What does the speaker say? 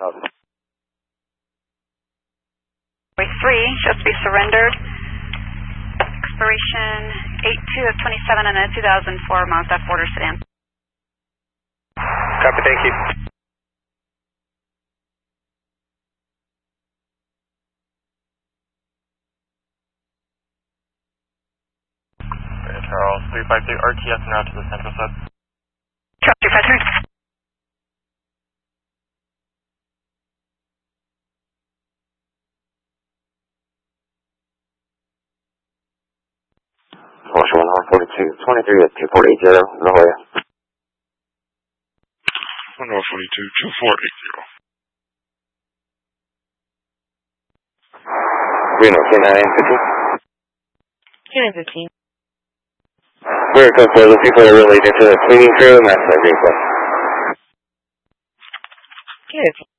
Just be surrendered. Expiration 8/2 of 27 and a 2004 Mazda 4 sedan. Copy, thank you. Charles 353 RTS now to the central sub. Charles 353. Porsche 142, 23 at 2480, La Jolla. 142, 2480. Reno, K915. K915. We're code 4, looking for the real agent to the cleaning crew, master vehicle. K915.